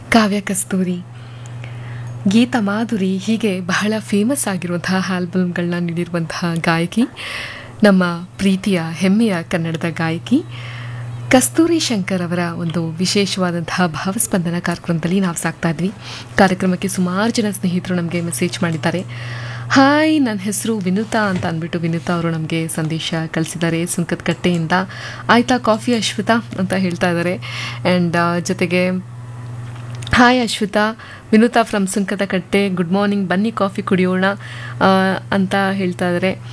ಕಾವ್ಯ ಕಸ್ತೂರಿ, ಗೀತಾ ಮಾಧುರಿ ಹೀಗೆ ಬಹಳ ಫೇಮಸ್ ಆಗಿರುವಂತಹ ಆಲ್ಬಮ್ಗಳನ್ನ ನೀಡಿರುವಂತಹ ಗಾಯಕಿ, ನಮ್ಮ ಪ್ರೀತಿಯ ಹೆಮ್ಮೆಯ ಕನ್ನಡದ ಗಾಯಕಿ ಕಸ್ತೂರಿ ಶಂಕರ್ ಅವರ ಒಂದು ವಿಶೇಷವಾದಂತಹ ಭಾವಸ್ಪಂದನ ಕಾರ್ಯಕ್ರಮದಲ್ಲಿ ನಾವು ಸಾಕ್ತಾ ಇದ್ವಿ. ಕಾರ್ಯಕ್ರಮಕ್ಕೆ ಸುಮಾರು ಜನ ಸ್ನೇಹಿತರು ನಮಗೆ ಮೆಸೇಜ್ ಮಾಡಿದ್ದಾರೆ. ಹಾಯ್, ನನ್ನ ಹೆಸರು ವಿನುತಾ ಅಂತ ಅಂದ್ಬಿಟ್ಟು ವಿನುತಾ ಅವರು ನಮಗೆ ಸಂದೇಶ ಕಳಿಸಿದ್ದಾರೆ ಸುಂಕದಕಟ್ಟೆಯಿಂದ. ಆಯ್ತಾ ಕಾಫಿ ಅಶ್ವಿತಾ ಅಂತ ಹೇಳ್ತಾ ಇದ್ದಾರೆ. ಆ್ಯಂಡ್ ಜೊತೆಗೆ hi Ashwitha, Vinutha from Sunkadakatte, good morning, ಬನ್ನಿ ಕಾಫಿ ಕುಡಿಯೋಣ ಅಂತ ಹೇಳ್ತಾ ಇದ್ದಾರೆ.